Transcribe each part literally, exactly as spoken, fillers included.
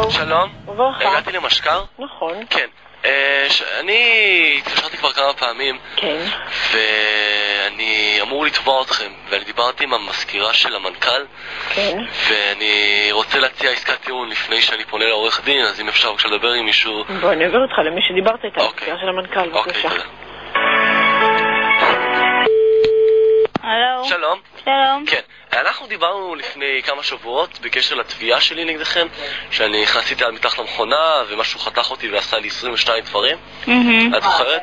שלום. שלום. וברכה. הגעתי למשקר? נכון. כן. אני התקשרתי כבר כמה פעמים. כן. ואני אמור לתבוע אתכם, ואני דיברתי עם המזכירה של המנכ"ל. כן. ואני רוצה להציע עסקת טיעון לפני שאני פונה לעורך דין, אז אם אפשר בבקשה לדבר עם מישהו. בוא, אני עובר אותך למי שדיברת איתה, המזכירה של המנכ"ל. אוקיי, תודה. הלו. שלום. שלום. כן, אנחנו דיברנו לפני כמה שבועות בקשר לתביעה שלי נגדכם, שאני נכנסתי על מתחת למכונה ומשהו חתך אותי ועשה לי עשרים ושתיים דברים. את זוכרת?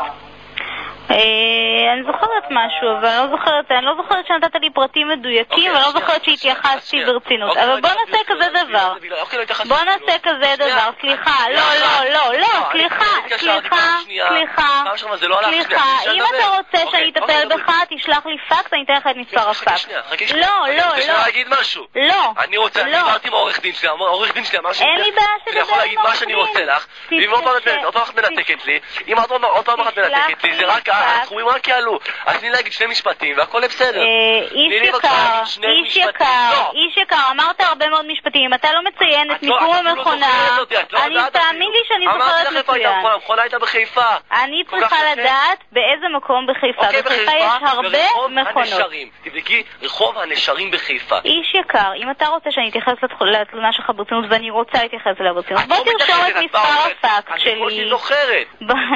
אני זוכרת משהו, אבל אני לא זוכרת, אני לא זוכרת שנתת לי פרטים מדויקים, ואני לא זוכרת שהתייחסתי ברצינות. אבל בוא נעשה כזה דבר. בוא נעשה כזה דבר, סליחה, לא, לא, לא, לא, סליחה, סליחה, סליחה, סליחה, אם אתה רוצה שאני אטפל בך, תשלח לי פקס, אני אתן לך את מספר הפקס. לא, לא, אני רוצה לא. להגיד משהו. לא. אני רוצה, אני דיברתי עם העורך דין שלי, העורך דין שלי אמר אין לי בעיה שתדבר אני יכול להגיד מה שאני רוצה לך, ואם עוד פעם אחת מנתקת לי, אם עוד פעם אחת מנתקת לי, זה רק הסכומים רק יעלו. אז תני להגיד שני משפטים והכל בסדר. איש יקר, איש יקר, איש יקר, אמרת הרבה מאוד משפטים. אם אתה לא מציין את מיקום המכונה, אני תאמין לי שאני זוכרת מצוין. המכונה הייתה בחיפה. אני צריכה לדעת באיזה מקום בחיפה. בחיפה יש הרבה מכונות. תבדקי רחוב הנשרים בחיפה. איש יקר, אם אתה רוצה שאני אתייחס לתלונה שלך ברצינות, ואני רוצה להתייחס אליה ברצינות, בוא תרשום את מספר הפקס שלי. אני חושבת זוכרת.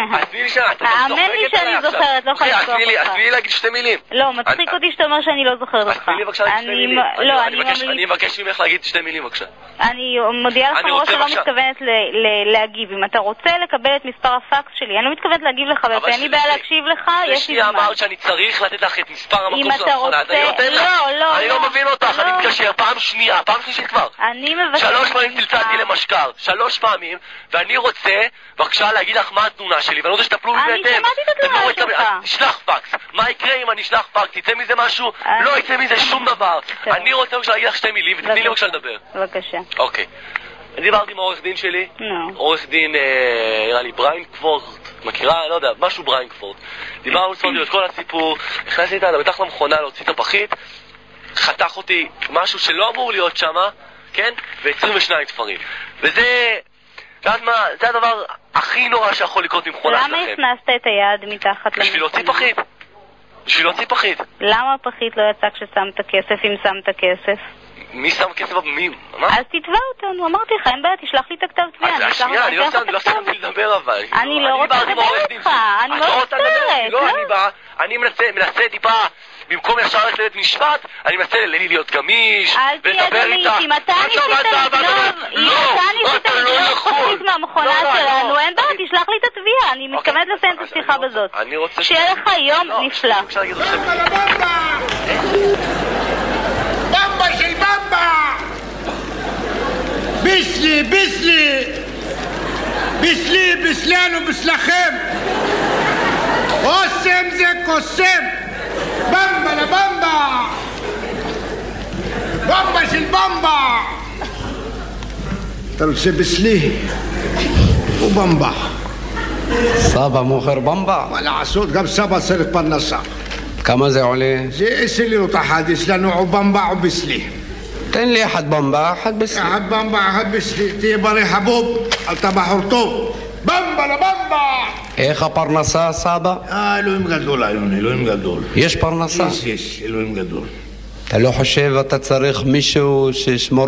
האמן לי שאני זוכרת, לא יכולה לשכוח אותך. אז תני לי להגיד שתי מילים. לא, מצחיק אותי שאתה אומר שאני לא זוכרת אותך. אז תני לי בבקשה להגיד שתי מילים. לא, אני מבקש ממך להגיד שתי מילים בבקשה. אני מודיעה לך מראש שלא מתכוונת להגיב. אם אתה רוצה לקבל את מספר הפקס שלי, אני לא מתכוונת להגיב לך, ואין לי בעיה להקשיב לך, יש לי זמן. אמרת שאני צריך לתת לך את מספר המקום של המכונה. לא, לא. אני לא מבין אותך, אני מתקשר פעם שנייה, פעם שלישית כבר. אני מבקש. שלוש פעמים צלצלתי למשקר, שלוש פעמים, ואני רוצה בבקשה להגיד לך מה התלונה שלי, ואני רוצה שתפלו לי בהתאם. אני שמעתי את התלונה שלך. תשלח פקס. מה יקרה אם אני אשלח פקס? יצא מזה משהו? לא יצא מזה שום דבר. אני רוצה בבקשה להגיד לך שתי מילים, ותתני לי בבקשה לדבר. בבקשה. אוקיי. אני דיברתי עם העורך דין שלי, עורך דין, נראה לי, בריינקפורט, מכירה? לא יודע, משהו בריינקפורט. דיברנו סביב את כל הסיפור, נכנסתי איתה, מתחת למכונה להוציא את הפחית, חתך אותי משהו שלא אמור להיות שם, כן? ו-עשרים ושניים תפרים. וזה, יודעת מה, זה הדבר הכי נורא שיכול לקרות עם מכונה שלכם. למה הכנסת את היד מתחת למכונה? בשביל להוציא פחית. בשביל להוציא פחית. למה הפחית לא יצא כששמת כסף, אם שמת כסף? מי שם כסף? מי? מה? אז תתבע אותנו, אמרתי לך, אין בעיה, תשלח לי את הכתב תביעה. אז שנייה, אני לא שמתי לדבר אבל. אני לא רוצה לדבר איתך, אני לא מצטערת. לא, אני בא, אני מנסה טיפה, במקום ישר ללכת לבית משפט, אני מנסה להיות גמיש, ולדבר איתה. אם אתה ניסית לגנוב, אם אתה ניסית לגנוב פחית מהמכונה שלנו, אין בעיה, תשלח לי את התביעה, אני מתכוונת לסיים את השיחה בזאת. שיהיה לך יום נפלא. במבה של במבה! ביסלי, ביסלי! ביסלי, ביסלנו, ביסלכם! קוסם זה קוסם! במבה לבמבה! במבה של במבה! אתה רוצה ביסלי? ובמבה. סבא מוכר במבה? מה לעשות, גם סבא צריך פרנסה. כמה זה עולה? זה אסלי לו תחדיס לנו או במבה או ביסלי. תן לי אחד במבה, אחד ביסלי. אחד במבה, אחד ביסלי. תהיה בריא חבוב, אתה בחור טוב. במבה לבמבה! איך הפרנסה, סבא? אה, אלוהים גדול, אלוהים, אלוהים גדול. יש פרנסה? יש, יש, אלוהים גדול. אתה לא חושב אתה צריך מישהו שישמור